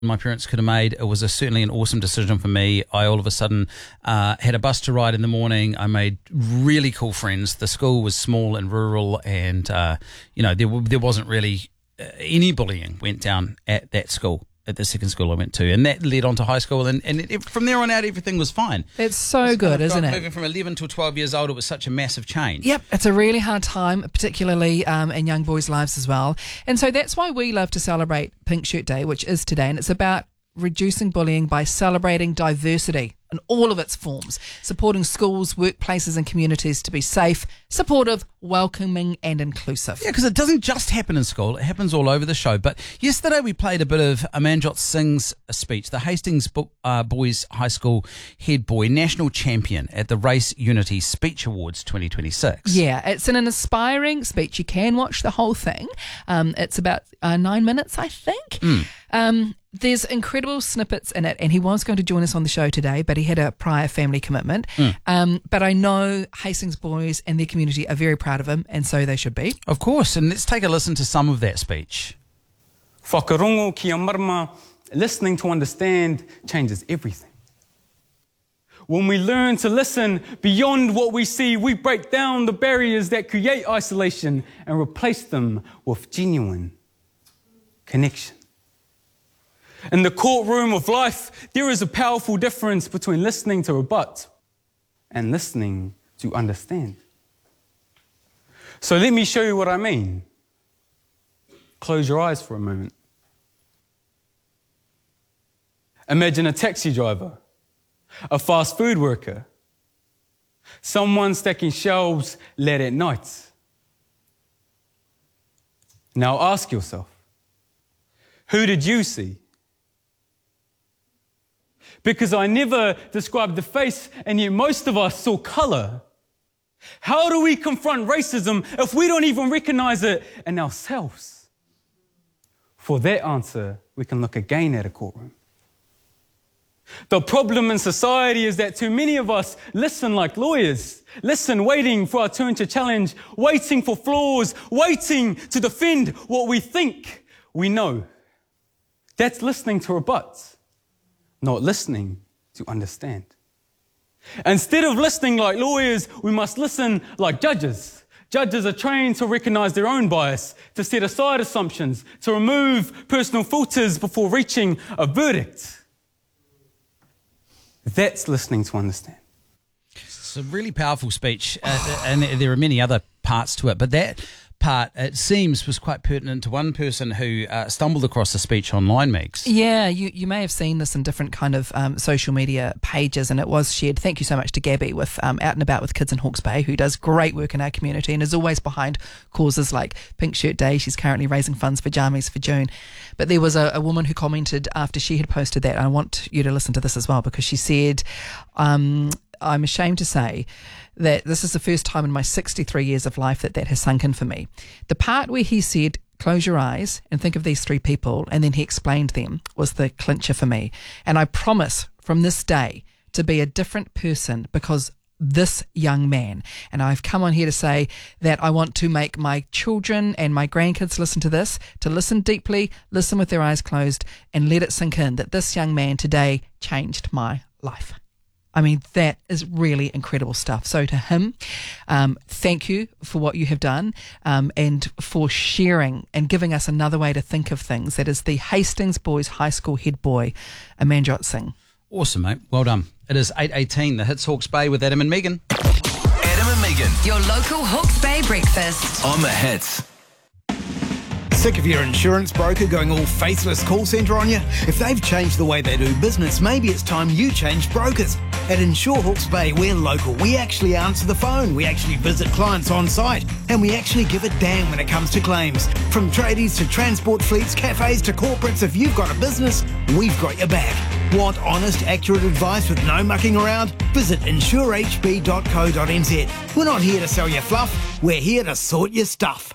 my parents could have made. It was certainly an awesome decision for me. I all of a sudden had a bus to ride in the morning. I made really cool friends. The school was small and rural, and there wasn't really any bullying went down at that school, at the second school I went to, and that led on to high school, and from there on out everything was fine. It's so good, isn't it? Moving from 11 to 12 years old, it was such a massive change. Yep, it's a really hard time, particularly in young boys' lives as well. And so that's why we love to celebrate Pink Shirt Day, which is today, and it's about reducing bullying by celebrating diversity in all of its forms, supporting schools, workplaces and communities to be safe, supportive, welcoming and inclusive. Yeah, because it doesn't just happen in school, it happens all over the show. But yesterday we played a bit of Amanjot Singh's speech, the Hastings Boys High School head boy, national champion at the Race Unity Speech Awards 2026. Yeah, it's an inspiring speech. You can watch the whole thing. It's about 9 minutes, I think. There's incredible snippets in it, and he was going to join us on the show today, but he had a prior family commitment. But I know Hastings boys and their community are very proud of him, and so they should be. Of course, and let's take a listen to some of that speech. Whakarongo ki a marama, listening to understand changes everything. When we learn to listen beyond what we see, we break down the barriers that create isolation and replace them with genuine connection. In the courtroom of life, there is a powerful difference between listening to rebut and listening to understand. So let me show you what I mean. Close your eyes for a moment. Imagine a taxi driver, a fast food worker, someone stacking shelves late at night. Now ask yourself, who did you see? Because I never described the face, and yet most of us saw colour. How do we confront racism if we don't even recognise it in ourselves? For that answer, we can look again at a courtroom. The problem in society is that too many of us listen like lawyers, listen waiting for our turn to challenge, waiting for flaws, waiting to defend what we think we know. That's listening to rebut, not listening to understand. Instead of listening like lawyers, we must listen like judges. Judges are trained to recognise their own bias, to set aside assumptions, to remove personal filters before reaching a verdict. That's listening to understand. It's a really powerful speech, and there are many other parts to it, but that part, it seems, was quite pertinent to one person who stumbled across the speech online, Megs. Yeah, you may have seen this in different kind of social media pages, and it was shared. Thank you so much to Gabby with Out and About with Kids in Hawke's Bay, who does great work in our community and is always behind causes like Pink Shirt Day. She's currently raising funds for Jamies for June. But there was a woman who commented after she had posted that, and I want you to listen to this as well, because she said, I'm ashamed to say that this is the first time in my 63 years of life that has sunk in for me. The part where he said, close your eyes and think of these three people, and then he explained them, was the clincher for me. And I promise from this day to be a different person because this young man, and I've come on here to say that I want to make my children and my grandkids listen to this, to listen deeply, listen with their eyes closed, and let it sink in that this young man today changed my life. I mean, that is really incredible stuff. So to him, thank you for what you have done and for sharing and giving us another way to think of things. That is the Hastings Boys High School head boy, Amanjot Singh. Awesome, mate. Well done. It is 8:18, the Hits Hawke's Bay with Adam and Megan. Adam and Megan. Your local Hawke's Bay breakfast. On the Hits. Sick of your insurance broker going all faceless call centre on you? If they've changed the way they do business, maybe it's time you change brokers. At Insure Hawke's Bay, we're local. We actually answer the phone. We actually visit clients on site. And we actually give a damn when it comes to claims. From tradies to transport fleets, cafes to corporates, if you've got a business, we've got your back. Want honest, accurate advice with no mucking around? Visit insurehb.co.nz. We're not here to sell you fluff. We're here to sort your stuff.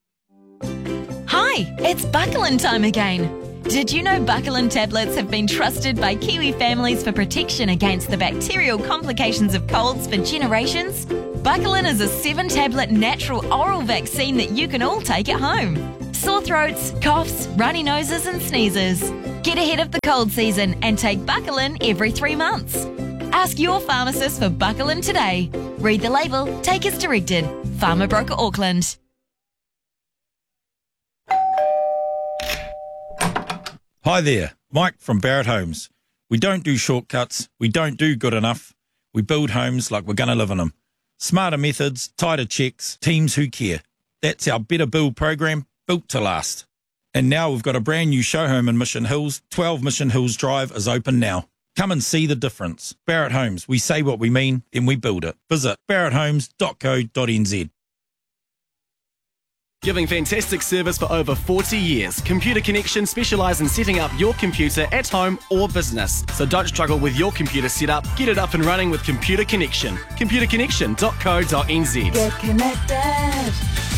Hi, it's Buckland time again. Did you know Buckland tablets have been trusted by Kiwi families for protection against the bacterial complications of colds for generations? Buckland is a 7-tablet natural oral vaccine that you can all take at home. Sore throats, coughs, runny noses and sneezes. Get ahead of the cold season and take Buckle In every 3 months. Ask your pharmacist for Buckle In today. Read the label, take as directed. Pharma Broker Auckland. Hi there, Mike from Barrett Homes. We don't do shortcuts, we don't do good enough. We build homes like we're going to live in them. Smarter methods, tighter checks, teams who care. That's our Better Build program, built to last. And now we've got a brand new show home in Mission Hills. 12 Mission Hills Drive is open now. Come and see the difference. Barrett Homes, we say what we mean, then we build it. Visit barretthomes.co.nz. Giving fantastic service for over 40 years. Computer Connection specialise in setting up your computer at home or business. So don't struggle with your computer setup. Get it up and running with Computer Connection. computerconnection.co.nz. Get connected.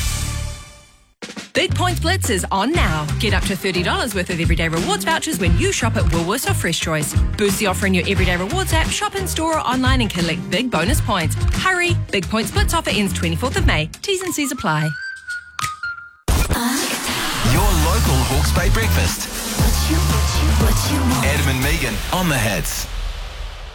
Big Points Blitz is on now. Get up to $30 worth of everyday rewards vouchers when you shop at Woolworths or Fresh Choice. Boost the offer in your everyday rewards app, shop in store or online and collect big bonus points. Hurry! Big Points Blitz offer ends 24th of May. T's and C's apply. Your local Hawke's Bay breakfast. What you want? Adam and Megan on the Hits.